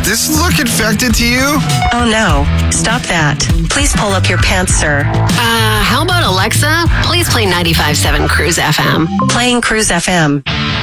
this look infected to you? Oh no, stop that. Please pull up your pants, sir. How about Alexa? Please play 95.7 Cruise FM. Playing Cruise FM.